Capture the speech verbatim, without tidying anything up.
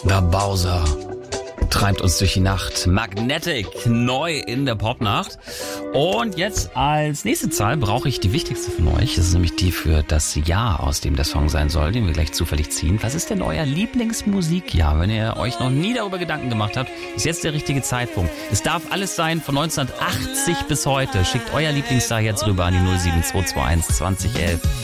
The Bowser treibt uns durch die Nacht. Magnetic, neu in der Popnacht. Und jetzt als nächste Zahl brauche ich die wichtigste von euch. Das ist nämlich die für das Jahr, aus dem der Song sein soll, den wir gleich zufällig ziehen. Was ist denn euer Lieblingsmusikjahr? Wenn ihr euch noch nie darüber Gedanken gemacht habt, ist jetzt der richtige Zeitpunkt. Es darf alles sein von neunzehnhundertachtzig bis heute. Schickt euer Lieblingsjahr jetzt rüber an die null sieben zwei zwei eins zwanzig elf.